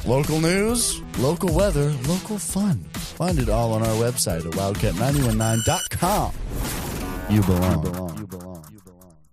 Local news, local weather, local fun. Find it all on our website at wildcat919.com. You belong.